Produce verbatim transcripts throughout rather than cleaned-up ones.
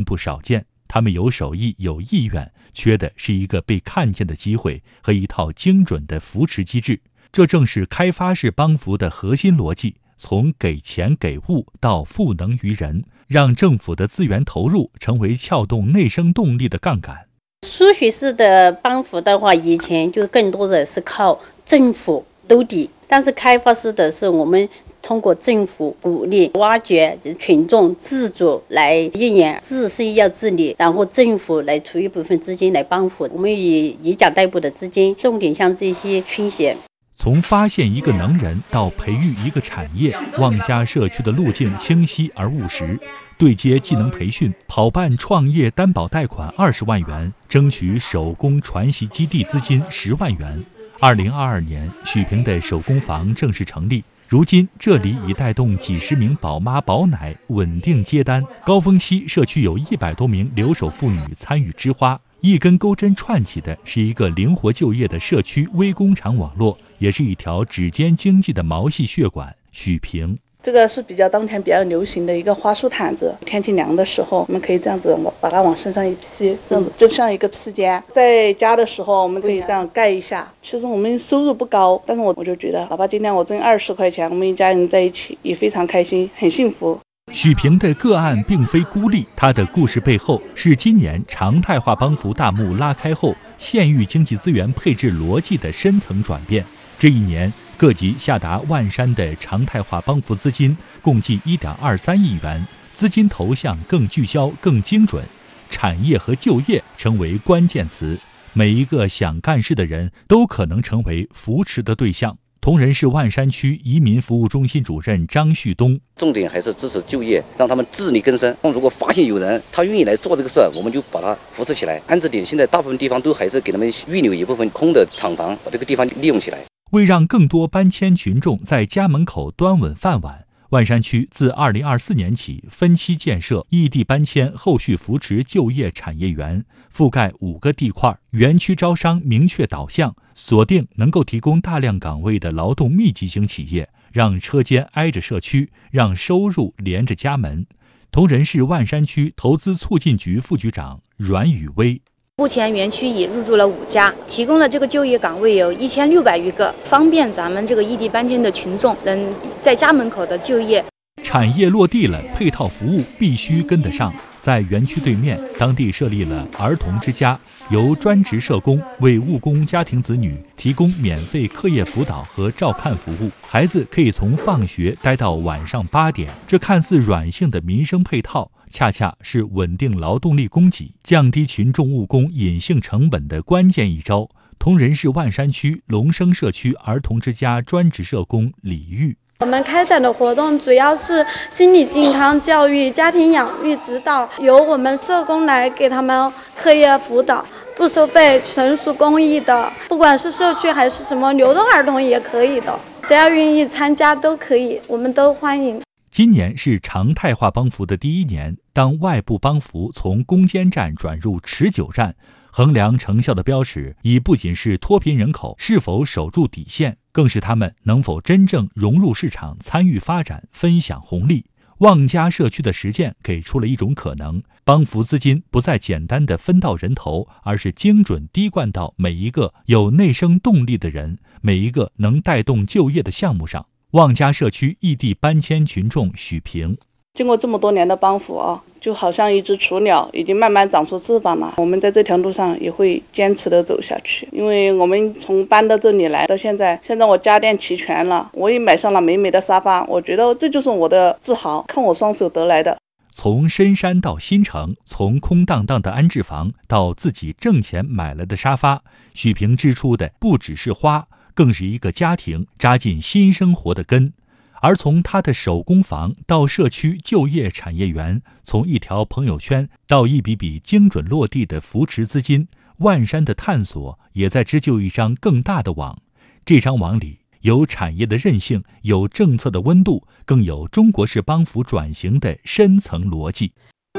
不少见。他们有手艺有意愿，缺的是一个被看见的机会和一套精准的扶持机制。这正是开发式帮扶的核心逻辑，从给钱给物到赋能于人，让政府的资源投入成为撬动内生动力的杠杆。 输血式的帮扶的话，以前就更多的是靠政府兜底，但是开发式的是我们通过政府鼓励挖掘群众自主来运营，自身要自理，然后政府来出一部分资金来帮扶。我们以以奖代步的资金重点向这些倾斜。 从发现一个能人到培育一个产业，望家社区的路径清晰而务实。对接技能培训，跑办创业担保贷款二十万元，争取手工传习基地资金十万元。二零二二年，许平的手工坊正式成立。如今，这里已带动几十名宝妈宝奶稳定接单。高峰期，社区有一百多名留守妇女参与织花。一根钩针串起的是一个灵活就业的社区微工厂网络，也是一条指尖经济的毛细血管。许平。 这个是比较当前比较流行的一个花束毯子，天气凉的时候，我们可以这样子把它往身上一披，这样子就像一个披肩。在家的时候，我们可以这样盖一下。其实我们收入不高，但是我我就觉得，哪怕今天我挣二十块钱，我们一家人在一起也非常开心，很幸福。 许平的个案并非孤立，他的故事背后是今年常态化帮扶大幕拉开后，县域经济资源配置逻辑的深层转变。这一年，各级下达万山的常态化帮扶资金共计 一点二三亿元，资金投向更聚焦、更精准，产业和就业成为关键词。每一个想干事的人都可能成为扶持的对象。铜仁市万山区移民服务中心主任张旭东： 重点还是支持就业，让他们自力更生。如果发现有人他愿意来做这个事儿，我们就把他扶持起来。安置点现在大部分地方都还是给他们预留一部分空的厂房，把这个地方利用起来。 为让更多搬迁群众在家门口端稳饭碗，万山区自二零二四年起分期建设异地搬迁后续扶持就业产业园，覆盖五个地块，园区招商明确导向，锁定能够提供大量岗位的劳动密集型企业，让车间挨着社区，让收入连着家门。铜仁市万山区投资促进局副局长阮宇威： 目前园区已入驻了五家，提供了这个就业岗位有一千六百余个，方便咱们这个异地搬迁的群众能在家门口的就业。 产业落地了，配套服务必须跟得上。在园区对面，当地设立了儿童之家，由专职社工为务工家庭子女提供免费课业辅导和照看服务，孩子可以从放学待到晚上八点。这看似软性的民生配套，恰恰是稳定劳动力供给、降低群众务工隐性成本的关键一招。铜仁市万山区龙生社区儿童之家专职社工李玉： 我们开展的活动主要是心理健康教育、家庭养育指导，由我们社工来给他们课业辅导，不收费，纯属公益的。不管是社区还是什么流动儿童也可以的，只要愿意参加都可以，我们都欢迎。 今年是常态化帮扶的第一年，当外部帮扶从攻坚战转入持久战，衡量成效的标尺已不仅是脱贫人口是否守住底线，更是他们能否真正融入市场、参与发展、分享红利。望家社区的实践给出了一种可能，帮扶资金不再简单的分到人头，而是精准滴灌到每一个有内生动力的人，每一个能带动就业的项目上。望家社区异地搬迁群众许平： 经过这么多年的帮扶啊，就好像一只雏鸟已经慢慢长出翅膀了。我们在这条路上也会坚持的走下去，因为我们从搬到这里来到现在，现在我家电齐全了，我也买上了美美的沙发，我觉得这就是我的自豪，看我双手得来的。 从深山到新城，从空荡荡的安置房到自己挣钱买来的沙发，许平织出的不只是花，更是一个家庭扎进新生活的根。而从他的手工坊到社区就业产业园，从一条朋友圈到一笔笔精准落地的扶持资金，万山的探索也在织就一张更大的网。这张网里有产业的韧性，有政策的温度，更有中国式帮扶转型的深层逻辑。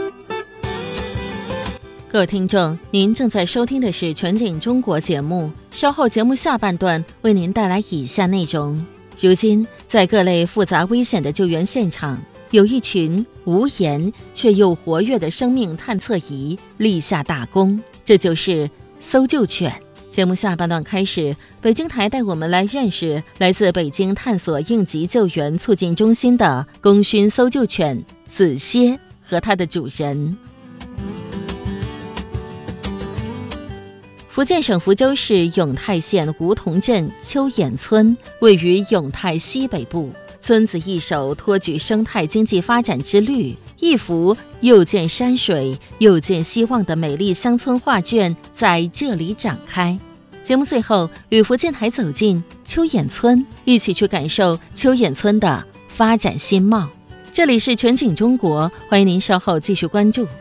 各位听众，您正在收听的是全景中国节目，稍后节目下半段为您带来以下内容。如今，在各类复杂危险的救援现场， 有一群无言却又活跃的生命探测仪立下大功，这就是搜救犬。节目下半段开始，北京台带我们来认识来自北京探索应急救援促进中心的功勋搜救犬子歇和它的主人。福建省福州市永泰县梧桐镇秋眼村位于永泰西北部，村子一手托举生态经济发展之绿，一幅又见山水又见希望的美丽乡村画卷在这里展开。节目最后与福建台走进秋眼村，一起去感受秋眼村的发展新貌。这里是全景中国，欢迎您稍后继续关注。